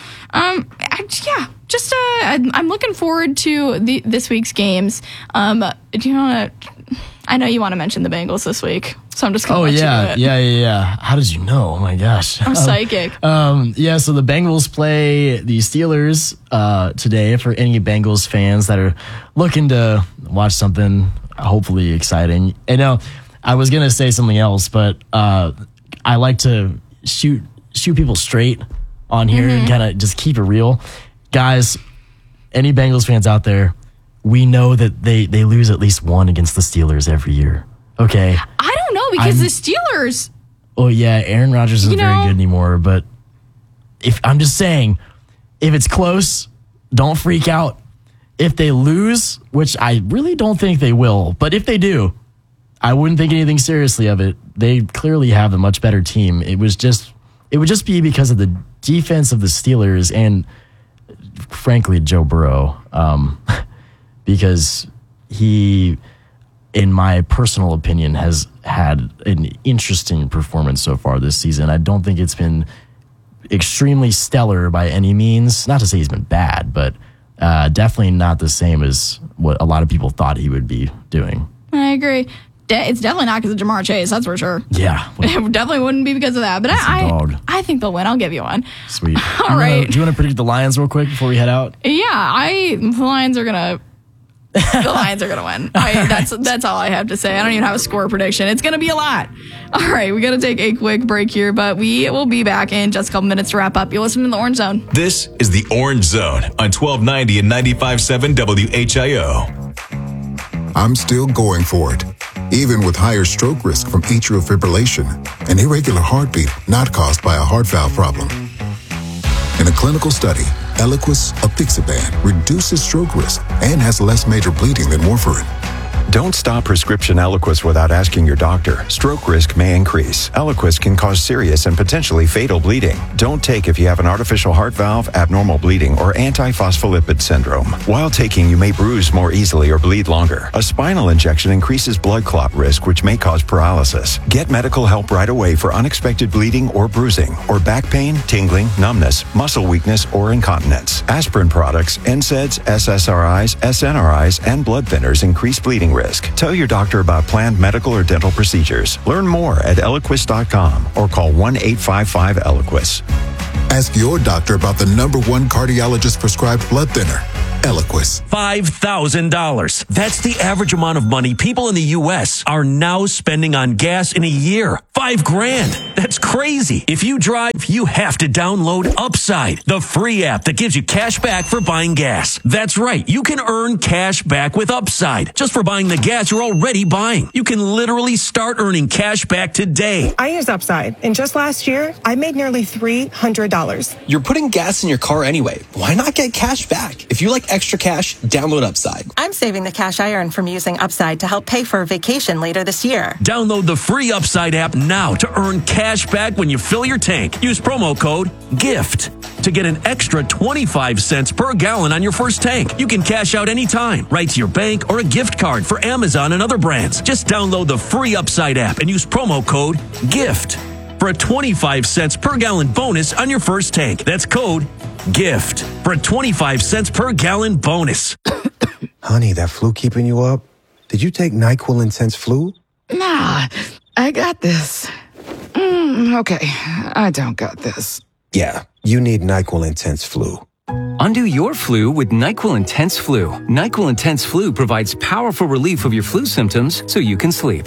I'm looking forward to this week's games. Do you want to? I know you want to mention the Bengals this week, so I'm just going to let you do it. Yeah. How did you know? Oh my gosh. I'm psychic. So the Bengals play the Steelers today. For any Bengals fans that are looking to watch something hopefully exciting. I know I was going to say something else, but I like to shoot people straight on here and kind of just keep it real. Guys, any Bengals fans out there, we know that they lose at least one against the Steelers every year. Okay. I don't know, because the Steelers. Oh yeah, Aaron Rodgers isn't very good anymore. But I'm just saying, if it's close, don't freak out. If they lose, which I really don't think they will, but if they do, I wouldn't think anything seriously of it. They clearly have a much better team. It would just be because of the defense of the Steelers and, frankly, Joe Burrow. Because he, in my personal opinion, has had an interesting performance so far this season. I don't think it's been extremely stellar by any means. Not to say he's been bad, but definitely not the same as what a lot of people thought he would be doing. I agree. It's definitely not because of Jamar Chase, that's for sure. Yeah. It definitely wouldn't be because of that. But I think they'll win. I'll give you one. Sweet. All right. Do you want to predict the Lions real quick before we head out? Yeah, the Lions are going to... The Lions are going to win. That's all I have to say. I don't even have a score prediction. It's going to be a lot. All right, we got to take a quick break here, but we will be back in just a couple minutes to wrap up. You're listening to The Orange Zone. This is The Orange Zone on 1290 and 95.7 WHIO. I'm still going for it, even with higher stroke risk from atrial fibrillation, an irregular heartbeat not caused by a heart valve problem. In a clinical study, Eliquis apixaban reduces stroke risk and has less major bleeding than warfarin. Don't stop prescription Eliquis without asking your doctor. Stroke risk may increase. Eliquis can cause serious and potentially fatal bleeding. Don't take if you have an artificial heart valve, abnormal bleeding, or antiphospholipid syndrome. While taking, you may bruise more easily or bleed longer. A spinal injection increases blood clot risk, which may cause paralysis. Get medical help right away for unexpected bleeding or bruising, or back pain, tingling, numbness, muscle weakness, or incontinence. Aspirin products, NSAIDs, SSRIs, SNRIs, and blood thinners increase bleeding risk. Tell your doctor about planned medical or dental procedures. Learn more at Eliquis.com or call 1-855-ELIQUIS. Ask your doctor about the #1 cardiologist prescribed blood thinner, Eliquis. $5,000. That's the average amount of money people in the U.S. are now spending on gas in a year. $5,000. That's crazy. If you drive, you have to download Upside, the free app that gives you cash back for buying gas. That's right. You can earn cash back with Upside just for buying the gas you're already buying. You can literally start earning cash back today. I use Upside, and just last year, I made nearly $300. You're putting gas in your car anyway. Why not get cash back? If you like extra cash, download Upside. I'm saving the cash I earn from using Upside to help pay for a vacation later this year. Download the free Upside app now to earn cash back when you fill your tank. Use promo code GIFT to get an extra 25 cents per gallon on your first tank. You can cash out anytime, right to your bank or a gift card for Amazon and other brands. Just download the free Upside app and use promo code GIFT for a 25 cents per gallon bonus on your first tank. That's code GIFT for a 25 cents per gallon bonus. Honey, that flu keeping you up? Did you take NyQuil Intense Flu? Nah, I got this. Okay, I don't got this. Yeah, you need NyQuil Intense Flu. Undo your flu with NyQuil Intense Flu. NyQuil Intense Flu provides powerful relief of your flu symptoms so you can sleep.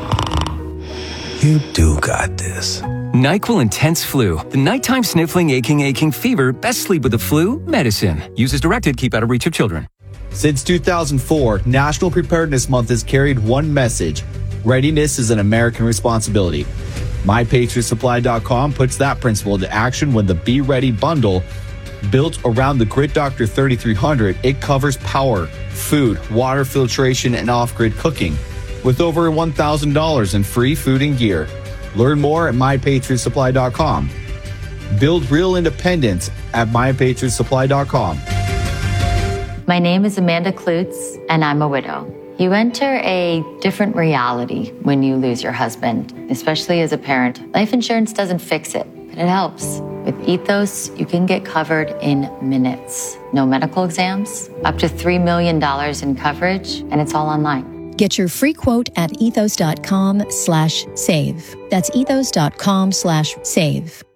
You do got this. NyQuil Intense Flu. The nighttime sniffling, aching fever. Best sleep with the flu medicine. Use as directed. Keep out of reach of children. Since 2004, National Preparedness Month has carried one message: readiness is an American responsibility. MyPatriotSupply.com puts that principle into action when the Be Ready bundle, built around the Grid Doctor 3300, it covers power, food, water filtration, and off-grid cooking, with over $1,000 in free food and gear. Learn more at MyPatriotSupply.com. Build real independence at MyPatriotSupply.com. My name is Amanda Klutz, and I'm a widow. You enter a different reality when you lose your husband, especially as a parent. Life insurance doesn't fix it, but it helps. With Ethos, you can get covered in minutes. No medical exams, up to $3 million in coverage, and it's all online. Get your free quote at ethos.com/save. That's ethos.com/save.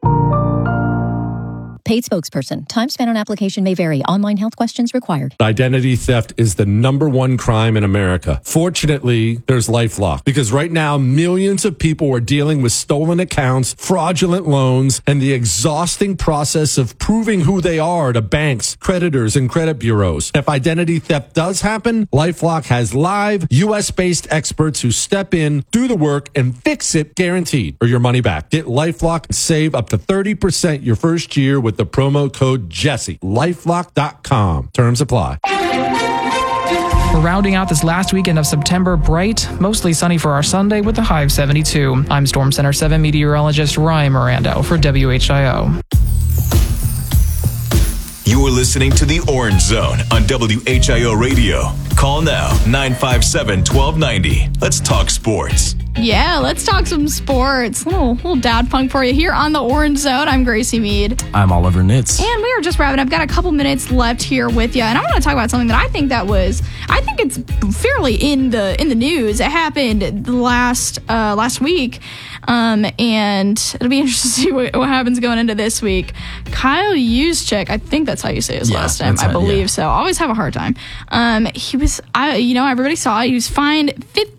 Paid spokesperson. Time spent on application may vary. Online health questions required. Identity theft is the #1 crime in America. Fortunately, there's LifeLock, because right now millions of people are dealing with stolen accounts, fraudulent loans, and the exhausting process of proving who they are to banks, creditors, and credit bureaus. If identity theft does happen, LifeLock has live US-based experts who step in, do the work, and fix it guaranteed, or your money back. Get LifeLock and save up to 30% your first year with the promo code Jesse. LifeLock.com. Terms apply. We're rounding out this last weekend of September bright, mostly sunny for our Sunday with a high of 72. I'm Storm Center 7 meteorologist Ryan Mirando for WHIO. You are listening to The Orange Zone on WHIO Radio. Call now, 957-1290. Let's talk sports. Yeah, let's talk some sports. Little dad punk for you here on the Orange Zone. I'm Gracie Mead. I'm Oliver Nitz. And we are just wrapping up. Got a couple minutes left here with you. And I want to talk about something that I think it's fairly in the news. It happened last week. And it'll be interesting to see what happens going into this week. Kyle Juszczyk, I think that's how you say his last name. I believe so. I always have a hard time. Everybody saw it. He was fined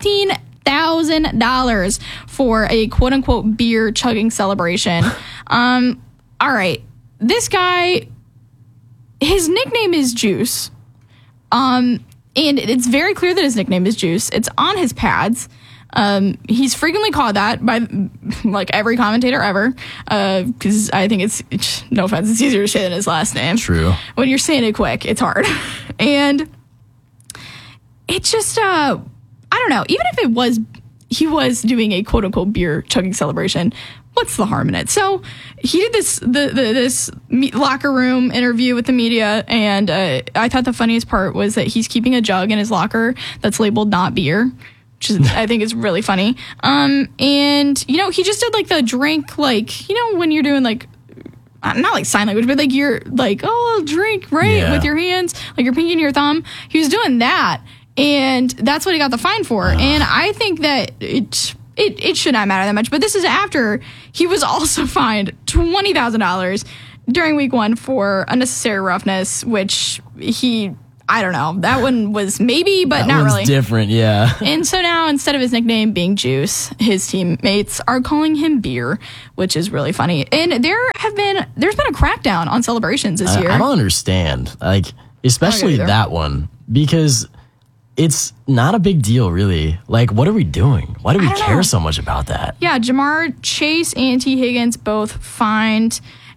$15,000 for a quote unquote beer chugging celebration. All right. This guy, his nickname is Juice. And it's very clear that his nickname is Juice. It's on his pads. He's frequently called that by like every commentator ever. Cause I think it's no offense, it's easier to say than his last name. True. When you're saying it quick, it's hard. And it's just, don't know. Even if he was doing a quote unquote beer chugging celebration, what's the harm in it? So he did this locker room interview with the media, and I thought the funniest part was that he's keeping a jug in his locker that's labeled not beer, which is, I think is really funny. And he just did like the drink, like, when you're doing like, not like sign language, but like you're like, oh, drink, right, with your hands, like your pinky and your thumb. He was doing that, and that's what he got the fine for. And I think that it should not matter that much. But this is after he was also fined $20,000 during week 1 for unnecessary roughness, which I don't know. That one was maybe, but not really. Different, yeah. And so now, instead of his nickname being Juice, his teammates are calling him Beer, which is really funny. And there's been a crackdown on celebrations this year. I don't understand, like, especially that one, because it's not a big deal, really. Like, what are we doing? Why do we care so much about that? Yeah, Jamar Chase and T. Higgins both fined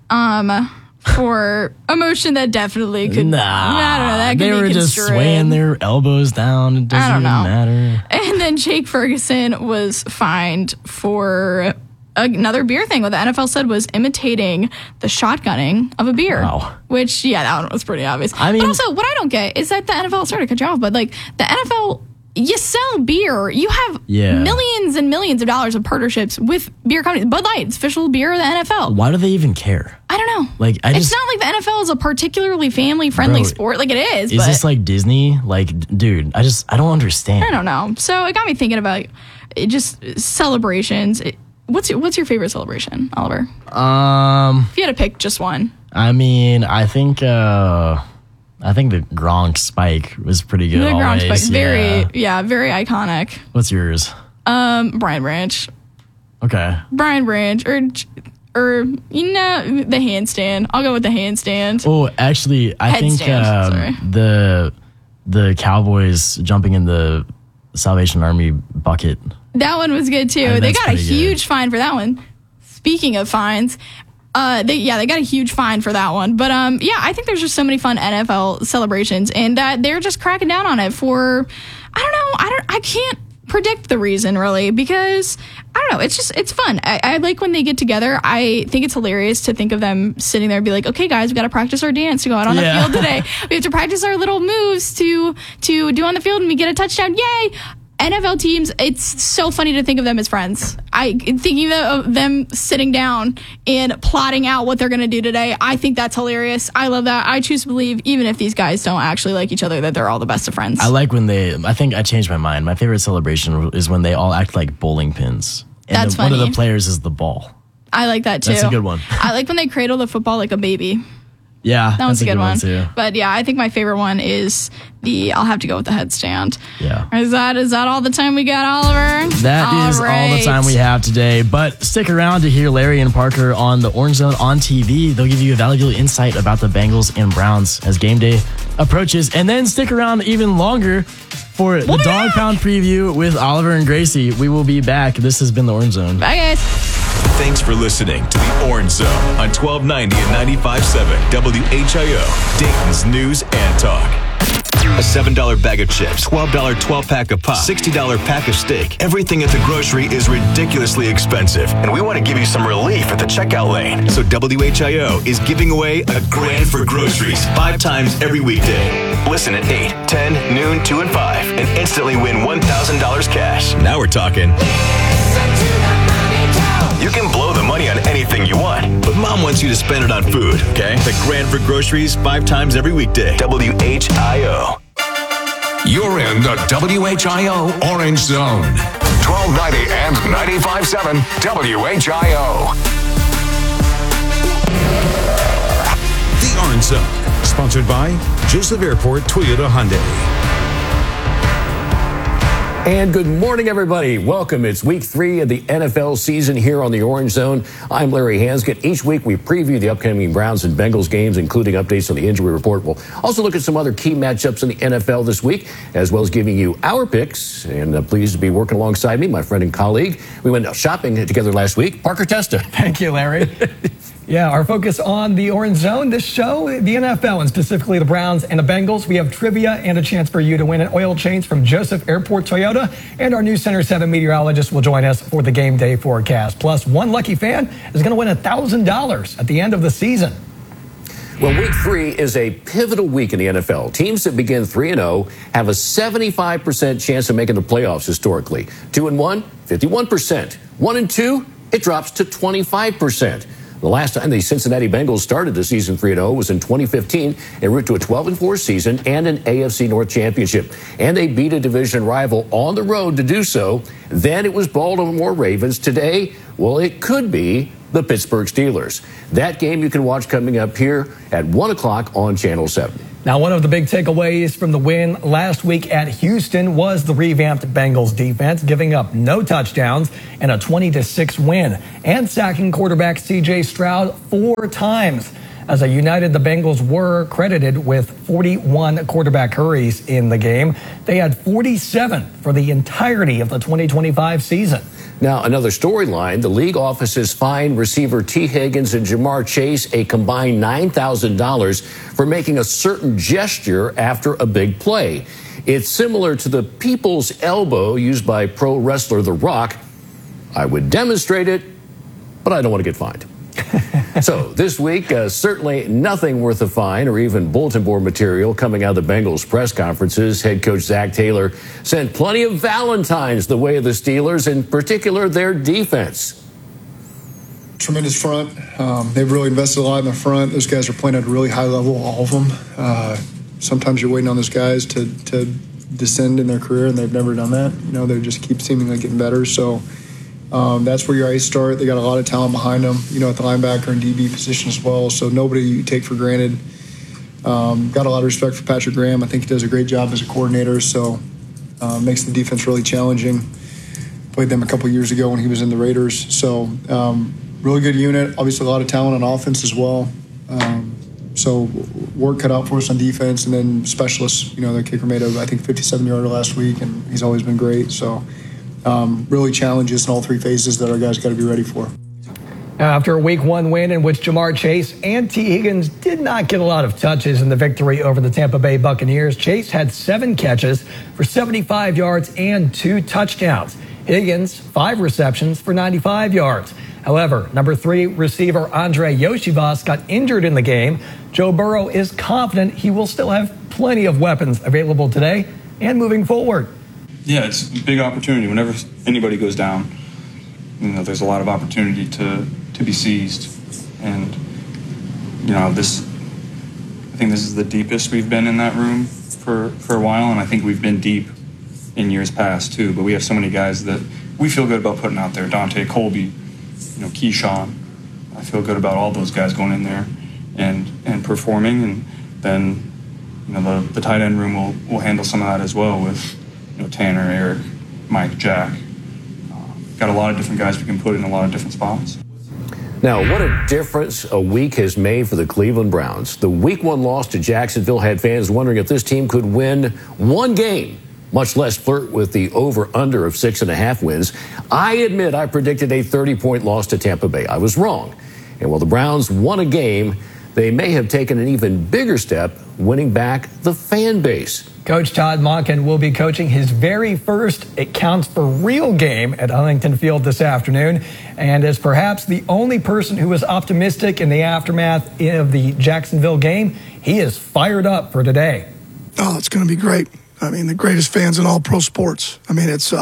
for a motion that definitely could. I don't know. That could they be were just swaying their elbows down. It doesn't even matter. And then Jake Ferguson was fined for another beer thing. What the NFL said was imitating the shotgunning of a beer. Wow. Which, that one was pretty obvious. I mean, but also, what I don't get is that the NFL, sorry to cut you off, but like the NFL, you sell beer. You have millions and millions of dollars of partnerships with beer companies. Bud Light, it's official beer of the NFL. Why do they even care? I don't know. Like, it's not like the NFL is a particularly family-friendly sport. Like, it is. Is this like Disney? Like, dude, I don't understand. I don't know. So it got me thinking about just celebrations. What's your favorite celebration, Oliver? If you had to pick just one. I mean, I think the Gronk spike was pretty good. The Gronk always. spike, very iconic. What's yours? Brian Branch. Okay. Brian Branch, or the handstand. I'll go with the handstand. Oh, actually, I think the Cowboys jumping in the Salvation Army bucket. That one was good too. They got a huge fine for that one. Speaking of fines, they got a huge fine for that one. But I think there's just so many fun NFL celebrations, and that they're just cracking down on it for, I don't know, I can't predict the reason really, because I don't know, it's fun. I like when they get together. I think it's hilarious to think of them sitting there and be like, okay guys, we got to practice our dance to go out on the field today. We have to practice our little moves to do on the field, and we get a touchdown. Yay! NFL teams, it's so funny to think of them as friends. Thinking of them sitting down and plotting out what they're going to do today, I think that's hilarious. I love that. I choose to believe, even if these guys don't actually like each other, that they're all the best of friends. I like when I think I changed my mind. My favorite celebration is when they all act like bowling pins. And that's funny. One of the players is the ball. I like that too. That's a good one. I like when they cradle the football like a baby. Yeah, that one's a good one too. But I think my favorite one is I'll have to go with the headstand. Yeah. Is that all the time we got, Oliver? That is all the time we have today. But stick around to hear Larry and Parker on the Orange Zone on TV. They'll give you a valuable insight about the Bengals and Browns as game day approaches. And then stick around even longer for the Dog Pound preview with Oliver and Gracie. We will be back. This has been the Orange Zone. Bye, guys. Thanks for listening to the Orange Zone on 1290 and 95.7 WHIO, Dayton's News and Talk. A $7 bag of chips, $12 12-pack of pop, $60 pack of steak. Everything at the grocery is ridiculously expensive, and we want to give you some relief at the checkout lane. So WHIO is giving away a grand for groceries 5 times every weekday. Listen at 8, 10, noon, 2, and 5, and instantly win $1,000 cash. Now we're talking. You can blow the money on anything you want, but Mom wants you to spend it on food, okay? The grand for groceries 5 times every weekday. WHIO. You're in the WHIO Orange Zone. 1290 and 95.7 WHIO. The Orange Zone, sponsored by Joseph Airport Toyota Hyundai. And good morning, everybody. Welcome. It's week 3 of the NFL season here on the Orange Zone. I'm Larry Hanscott. Each week we preview the upcoming Browns and Bengals games, including updates on the injury report. We'll also look at some other key matchups in the NFL this week, as well as giving you our picks. And pleased to be working alongside me, my friend and colleague. We went shopping together last week. Parker Testa. Thank you, Larry. Yeah, our focus on the Orange Zone, this show, the NFL, and specifically the Browns and the Bengals. We have trivia and a chance for you to win an oil change from Joseph Airport Toyota. And our new Center 7 meteorologist will join us for the game day forecast. Plus, one lucky fan is going to win $1,000 at the end of the season. Well, week 3 is a pivotal week in the NFL. Teams that begin 3-0 have a 75% chance of making the playoffs historically. 2-1, 51%. 1-2, it drops to 25%. The last time the Cincinnati Bengals started the season 3-0 was in 2015, en route to a 12-4 season and an AFC North championship. And they beat a division rival on the road to do so. Then it was Baltimore Ravens. Today, well, it could be the Pittsburgh Steelers. That game you can watch coming up here at 1 o'clock on Channel 7. Now, one of the big takeaways from the win last week at Houston was the revamped Bengals defense, giving up no touchdowns and a 20-6 win, and sacking quarterback C.J. Stroud 4 times. As a United, the Bengals were credited with 41 quarterback hurries in the game. They had 47 for the entirety of the 2025 season. Now, another storyline, the league offices fined receiver T. Higgins and Jamar Chase a combined $9,000 for making a certain gesture after a big play. It's similar to the people's elbow used by pro wrestler The Rock. I would demonstrate it, but I don't want to get fined. So this week, certainly nothing worth a fine or even bulletin board material coming out of the Bengals press conferences. Head coach Zach Taylor sent plenty of Valentines the way of the Steelers, in particular their defense. Tremendous front. They've really invested a lot in the front. Those guys are playing at a really high level, all of them. Sometimes you're waiting on those guys to descend in their career, and they've never done that. You know, they just keep seemingly getting better. So that's where your eyes start. They got a lot of talent behind them, you know, at the linebacker and DB position as well. So nobody you take for granted. Got a lot of respect for Patrick Graham. I think he does a great job as a coordinator. So makes the defense really challenging. Played them a couple years ago when he was in the Raiders. So really good unit. Obviously a lot of talent on offense as well. So work cut out for us on defense, and then specialists. You know, the kicker made a, I think, 57-yarder last week, and he's always been great. So really challenges in all 3 phases that our guys got to be ready for. After a Week 1 win in which Jamar Chase and T. Higgins did not get a lot of touches in the victory over the Tampa Bay Buccaneers, Chase had 7 catches for 75 yards and 2 touchdowns. Higgins, 5 receptions for 95 yards. However, number 3 receiver Andre Yoshivas got injured in the game. Joe Burrow is confident he will still have plenty of weapons available today and moving forward. Yeah, it's a big opportunity. Whenever anybody goes down, you know, there's a lot of opportunity to be seized. And, you know, I think this is the deepest we've been in that room for a while, and I think we've been deep in years past too. But we have so many guys that we feel good about putting out there. Dante, Colby, you know, Keyshawn. I feel good about all those guys going in there and performing, and then, you know, the tight end room will handle some of that as well with, you know, Tanner, Eric, Mike, Jack. Got a lot of different guys we can put in a lot of different spots. Now, what a difference a week has made for the Cleveland Browns. The Week 1 loss to Jacksonville had fans wondering if this team could win 1 game, much less flirt with the over-under of 6.5 wins. I admit I predicted a 30-point loss to Tampa Bay. I was wrong. And while the Browns won a game, they may have taken an even bigger step, winning back the fan base. Coach Todd Monken will be coaching his very first It Counts for Real game at Huntington Field this afternoon, and is perhaps the only person who is optimistic in the aftermath of the Jacksonville game. He is fired up for today. Oh, it's going to be great. I mean, the greatest fans in all pro sports. I mean, it's,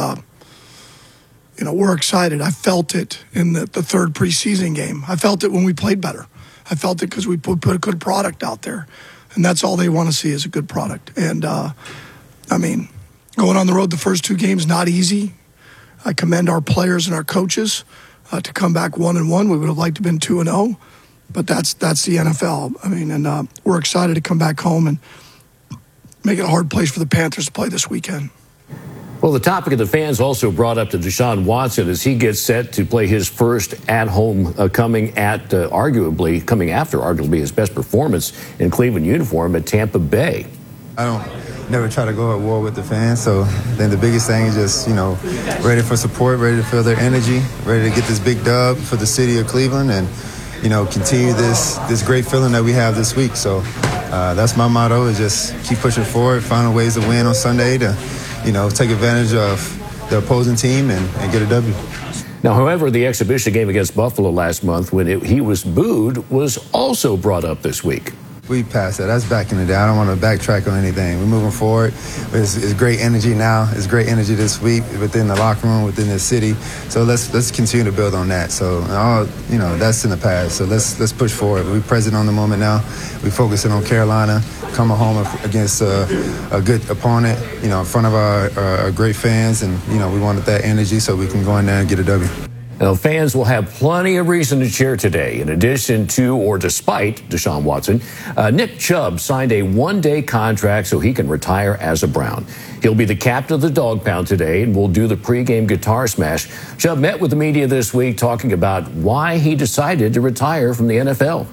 you know, we're excited. I felt it in the third preseason game. I felt it when we played better. I felt it because we put a good product out there. And that's all they want to see is a good product. And, I mean, going on the road the first 2 games, not easy. I commend our players and our coaches to come back 1-1. We would have liked to have been 2-0, but that's the NFL. I mean, and we're excited to come back home and make it a hard place for the Panthers to play this weekend. Well, the topic of the fans also brought up to Deshaun Watson as he gets set to play his first at-home coming after arguably his best performance in Cleveland uniform at Tampa Bay. I don't never try to go at war with the fans, so then the biggest thing is just, you know, ready for support, ready to feel their energy, ready to get this big dub for the city of Cleveland, and continue this great feeling that we have this week. So that's my motto, is just keep pushing forward, finding ways to win on Sunday to, take advantage of the opposing team and get a W. Now, however, the exhibition game against Buffalo last month when he was booed was also brought up this week. We passed that. That's back in the day. I don't want to backtrack on anything. We're moving forward. It's great energy now. It's great energy this week within the locker room, within the city. So let's continue to build on that. So that's in the past. So let's push forward. We're present on the moment now. We're focusing on Carolina, coming home against a good opponent, in front of our great fans, and we wanted that energy so we can go in there and get a W. Now, fans will have plenty of reason to cheer today. In addition to or despite Deshaun Watson, Nick Chubb signed a one-day contract so he can retire as a Brown. He'll be the captain of the Dog Pound today and will do the pregame guitar smash. Chubb met with the media this week talking about why he decided to retire from the NFL.